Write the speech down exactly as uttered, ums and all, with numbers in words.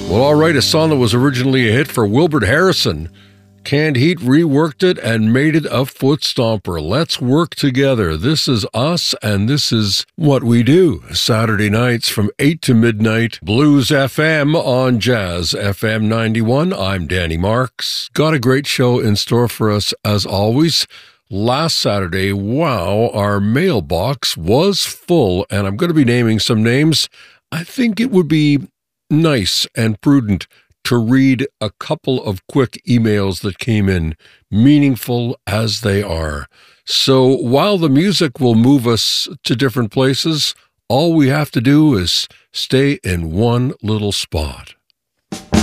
Well, all right, a song that was originally a hit for Wilbert Harrison. Canned Heat reworked it and made it a foot stomper. Let's work together. This is us, and this is what we do. Saturday nights from eight to midnight, Blues F M on Jazz F M ninety-one. I'm Danny Marks. Got a great show in store for us, as always. Last Saturday, wow, our mailbox was full, and I'm going to be naming some names. I think it would be nice and prudent to read a couple of quick emails that came in, meaningful as they are. So while the music will move us to different places, all we have to do is stay in one little spot.